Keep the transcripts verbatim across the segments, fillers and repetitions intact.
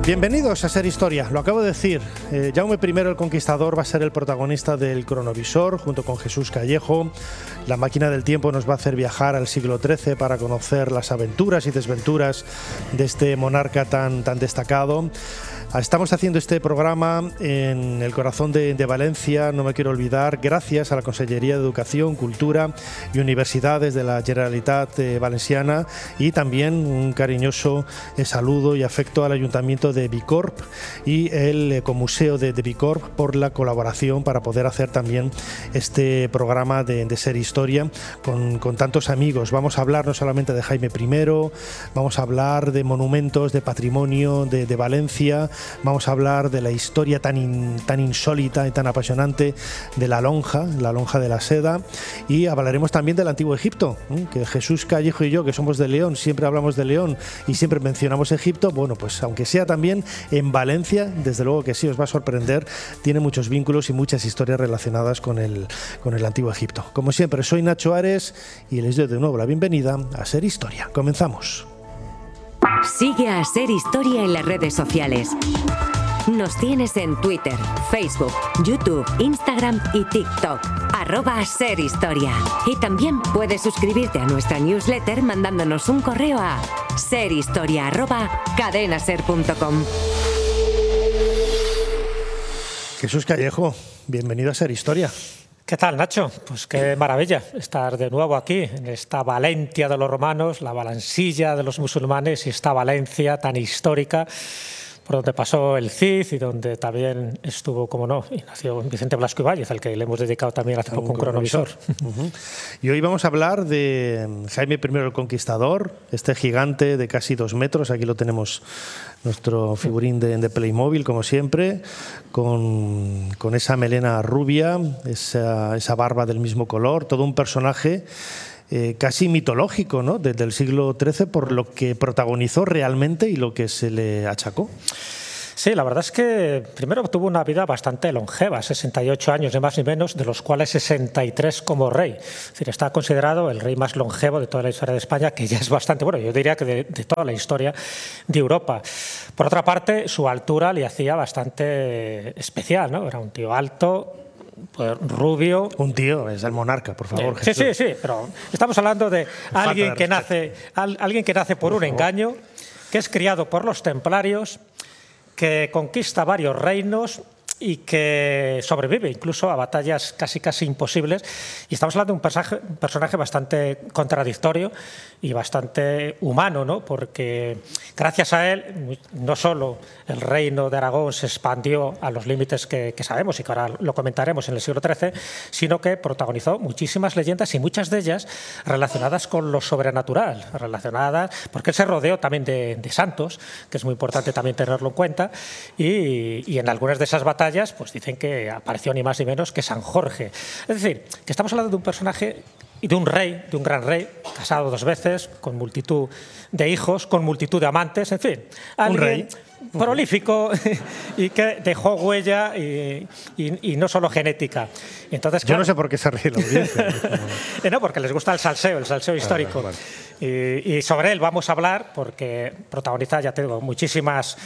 Bienvenidos a Ser Historia, lo acabo de decir. Eh, Jaume I el Conquistador va a ser el protagonista del cronovisor junto con Jesús Callejo. La máquina del tiempo nos va a hacer viajar al siglo trece para conocer las aventuras y desventuras de este monarca tan, tan destacado. Estamos haciendo este programa en el corazón de, de Valencia, no me quiero olvidar, gracias a la Consellería de Educación, Cultura y Universidades de la Generalitat eh, Valenciana, y también un cariñoso eh, saludo y afecto al Ayuntamiento de Bicorb y el Ecomuseo de, de Bicorb por la colaboración para poder hacer también este programa de, de Ser Historia con, con tantos amigos. Vamos a hablar no solamente de Jaime I, vamos a hablar de monumentos, de patrimonio de, de Valencia. Vamos a hablar de la historia tan, in, tan insólita y tan apasionante de la lonja, la lonja de la seda, y hablaremos también del Antiguo Egipto, ¿eh? que Jesús Callejo y yo, que somos de León, siempre hablamos de León y siempre mencionamos Egipto. Bueno, pues aunque sea también en Valencia, desde luego que sí os va a sorprender, tiene muchos vínculos y muchas historias relacionadas con el, con el Antiguo Egipto. Como siempre, soy Nacho Ares y les doy de nuevo la bienvenida a Ser Historia. Comenzamos. Sigue a Ser Historia en las redes sociales. Nos tienes en Twitter, Facebook, YouTube, Instagram y TikTok. Arroba Ser Historia. Y también puedes suscribirte a nuestra newsletter mandándonos un correo a serhistoria arroba cadenaser punto com. Jesús Callejo, bienvenido a Ser Historia. ¿Qué tal, Nacho? Pues qué maravilla estar de nuevo aquí, en esta Valencia de los romanos, la Valansilla de los musulmanes y esta Valencia tan histórica, por donde pasó el Cid y donde también estuvo, como no, y nació Vicente Blasco Ibáñez, al que le hemos dedicado también hace poco un cronovisor. Uh-huh. Y hoy vamos a hablar de Jaime I el Conquistador, este gigante de casi dos metros, aquí lo tenemos, nuestro figurín de, de Playmobil, como siempre, con, con esa melena rubia, esa, esa barba del mismo color, todo un personaje Eh, casi mitológico, ¿no?, desde el siglo trece, por lo que protagonizó realmente y lo que se le achacó. Sí, la verdad es que primero tuvo una vida bastante longeva, sesenta y ocho años de más ni menos, de los cuales sesenta y tres como rey. Es decir, está considerado el rey más longevo de toda la historia de España, que ya es bastante, bueno, yo diría que de, de toda la historia de Europa. Por otra parte, su altura le hacía bastante especial, ¿no? Era un tío alto, pues rubio. Un tío, es el monarca, por favor. Sí, sí, sí, pero estamos hablando de alguien que nace, alguien que nace por, por un favor. engaño, que es criado por los templarios, que conquista varios reinos y que sobrevive incluso a batallas casi casi imposibles. Y estamos hablando de un personaje, un personaje bastante contradictorio y bastante humano, ¿no? Porque gracias a él no solo el reino de Aragón se expandió a los límites que, que sabemos y que ahora lo comentaremos en el siglo trece, sino que protagonizó muchísimas leyendas y muchas de ellas relacionadas con lo sobrenatural, relacionadas, porque él se rodeó también de, de santos, que es muy importante también tenerlo en cuenta, y, y en algunas de esas batallas pues dicen que apareció ni más ni menos que San Jorge. Es decir, que estamos hablando de un personaje y de un rey, de un gran rey, casado dos veces, con multitud de hijos, con multitud de amantes, en fin. Un rey prolífico y que dejó huella y, y, y no solo genética. Entonces, claro, yo no sé por qué se ríe la audiencia. No, porque les gusta el salseo, el salseo histórico. Vale, vale. Y, y sobre él vamos a hablar porque protagoniza, ya te digo, muchísimas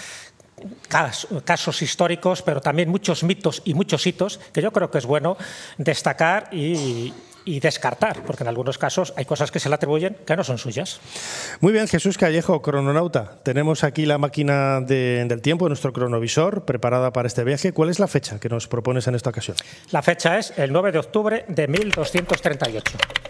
casos históricos, pero también muchos mitos y muchos hitos que yo creo que es bueno destacar y, y descartar, porque en algunos casos hay cosas que se le atribuyen que no son suyas. Muy bien, Jesús Callejo, crononauta. Tenemos aquí la máquina de, del tiempo, nuestro cronovisor, preparada para este viaje. ¿Cuál es la fecha que nos propones en esta ocasión? La fecha es el nueve de octubre de mil doscientos treinta y ocho.